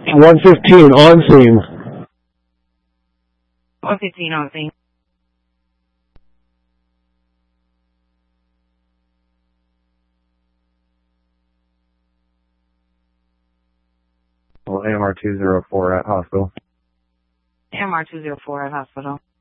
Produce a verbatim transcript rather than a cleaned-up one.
one fifteen on scene. one fifteen on scene. Well, A M R two zero four at hospital. A M R two zero four at hospital.